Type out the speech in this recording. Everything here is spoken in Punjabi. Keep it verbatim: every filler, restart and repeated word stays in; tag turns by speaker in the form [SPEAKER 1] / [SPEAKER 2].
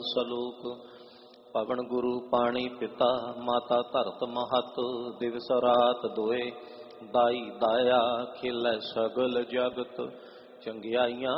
[SPEAKER 1] ਸਲੋਕ। ਪਵਨ ਗੁਰੂ ਪਾਣੀ ਪਿਤਾ ਮਾਤਾ ਧਰਤ ਮਹਤ। ਦਿਵਸ ਰਾਤ ਦੋਏ ਦਾਈ ਦਾਇਆ ਖੇਲੇ ਸਗਲ ਜਗਤ। ਚੰਗਿਆਈਆਂ